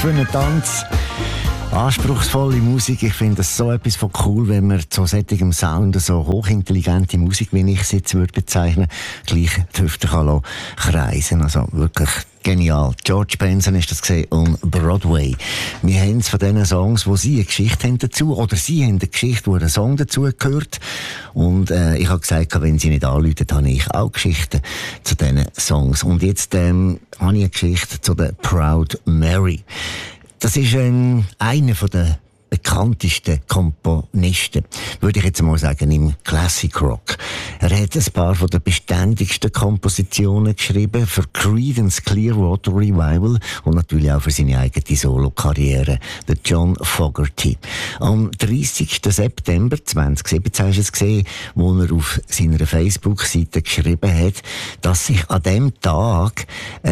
für einen Tanz. Anspruchsvolle Musik, ich finde das so etwas von cool, wenn man zu solchem Sound so hochintelligente Musik, wie ich sie jetzt bezeichnen würde, gleich die Hüfte kann kreisen. Also wirklich genial. George Benson ist das gesehen on Broadway. Wir haben es von diesen Songs, wo sie eine Geschichte haben dazu, oder sie haben eine Geschichte, wo ein Song dazu gehört. Und ich habe gesagt, wenn sie nicht anrufen, habe ich auch Geschichten zu diesen Songs. Und jetzt habe ich eine Geschichte zu der Proud Mary. Das ist einer der bekanntesten Komponisten, würde ich jetzt mal sagen, im Classic Rock. Er hat ein paar von der beständigsten Kompositionen geschrieben für Creedence Clearwater Revival und natürlich auch für seine eigene Solo-Karriere, der John Fogerty. Am 30. September 2017 hast du es gesehen, wo er auf seiner Facebook-Seite geschrieben hat, dass sich an dem Tag,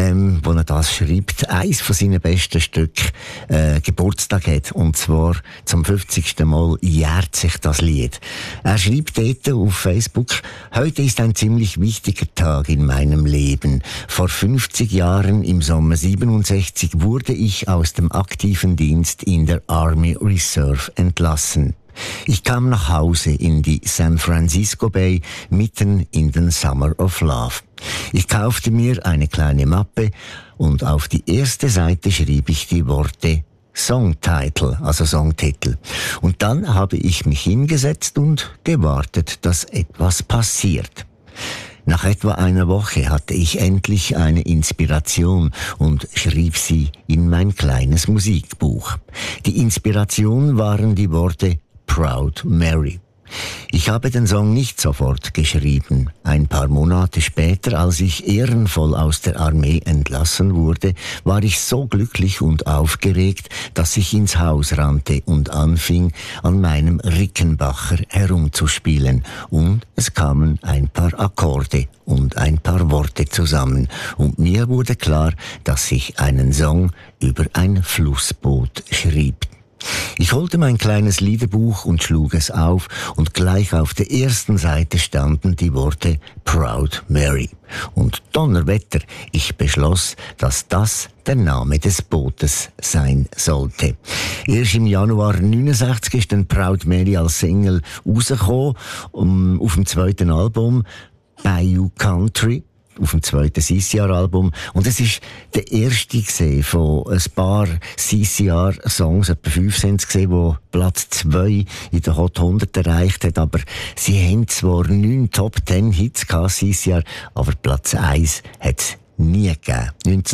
wo er das schreibt, eins von seinen besten Stücken Geburtstag hat, und zwar zum 50. Mal jährt sich das Lied. Er schreibt dort auf Facebook: Heute ist ein ziemlich wichtiger Tag in meinem Leben. Vor 50 Jahren, im Sommer 67, wurde ich aus dem aktiven Dienst in der Army Reserve entlassen. Ich kam nach Hause in die San Francisco Bay mitten in den Summer of Love. Ich kaufte mir eine kleine Mappe und auf die erste Seite schrieb ich die Worte Songtitle, also Songtitel. Und dann habe ich mich hingesetzt und gewartet, dass etwas passiert. Nach etwa einer Woche hatte ich endlich eine Inspiration und schrieb sie in mein kleines Musikbuch. Die Inspiration waren die Worte Proud Mary. Ich habe den Song nicht sofort geschrieben. Ein paar Monate später, als ich ehrenvoll aus der Armee entlassen wurde, war ich so glücklich und aufgeregt, dass ich ins Haus rannte und anfing, an meinem Rickenbacker herumzuspielen. Und es kamen ein paar Akkorde und ein paar Worte zusammen. Und mir wurde klar, dass ich einen Song über ein Flussboot schrieb. Ich holte mein kleines Liederbuch und schlug es auf, und gleich auf der ersten Seite standen die Worte Proud Mary. Und Donnerwetter, ich beschloss, dass das der Name des Bootes sein sollte. Erst im Januar 1969 ist dann Proud Mary als Single rausgekommen, auf dem zweiten Album Bayou Country, auf dem zweiten CCR-Album. Und es ist der erste von ein paar CCR-Songs, etwa 5 sind es gesehen, die Platz 2 in der Hot 100 erreicht hat. Aber sie haben zwar 9 Top 10 Hits gehabt, CCR, aber Platz 1 hat es nie gegeben.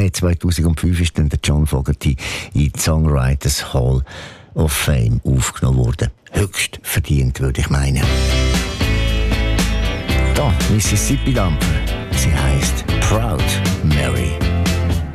2005 ist dann der John Fogerty in die Songwriters Hall of Fame aufgenommen worden. Höchst verdient, würde ich meinen. Da, Mississippi Dampfer. Sie heißt Proud Mary.